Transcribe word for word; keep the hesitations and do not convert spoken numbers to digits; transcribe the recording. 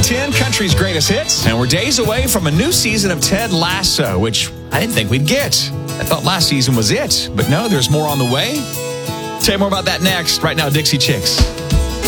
ten, Country's Greatest Hits. And we're days away from a new season of Ted Lasso, which I didn't think we'd get. I thought last season was it, but no, there's more on the way. Tell you more about that next. Right now, Dixie Chicks.